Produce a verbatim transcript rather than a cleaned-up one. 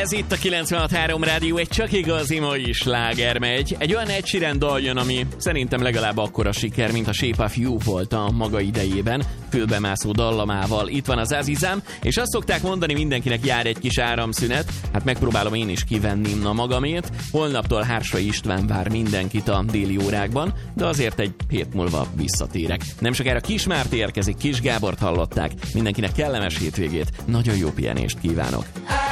Ez itt a kilencvenhat három Rádió, egy csak igazi mai sláger megy. Egy olyan Ed Sheeran dal jön, ami szerintem legalább akkora siker, mint a Shape of You volt a maga idejében, fülbemászó dallamával. Itt van az Azizám, és azt szokták mondani, mindenkinek jár egy kis áramszünet. Hát megpróbálom én is kivenni a magamét. Holnaptól Hársai István vár mindenkit a déli órákban, de azért egy hét múlva visszatérek. Nem sokára Kis Márti érkezik, Kis Gábort hallották. Mindenkinek kellemes hétvégét, nagyon jó pihenést kívánok.